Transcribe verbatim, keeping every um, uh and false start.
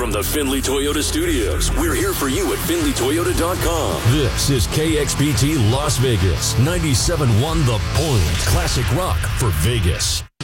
From the Findlay Toyota Studios, we're here for you at Findlay Toyota dot com. This is K X P T Las Vegas, ninety-seven point one The Point. Classic rock for Vegas.